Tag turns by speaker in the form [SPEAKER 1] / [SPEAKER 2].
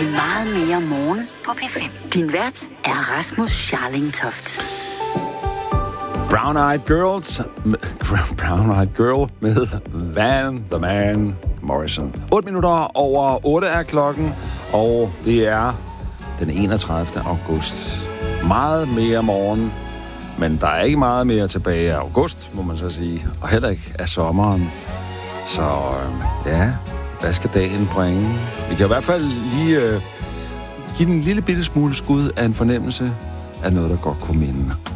[SPEAKER 1] til meget mere morgen på P5. Din vært er Rasmus Scharling-Toft.
[SPEAKER 2] Brown Eyed Girl med Van the Man Morrison. 8 minutter over 8 er klokken, og det er den 31. august. Meget mere morgen, men der er ikke meget mere tilbage af august, må man så sige, og heller ikke af sommeren. Så ja, hvad skal dagen bringe? Vi kan i hvert fald lige give den en lille bitte smule skud af en fornemmelse af noget, der godt kunne minde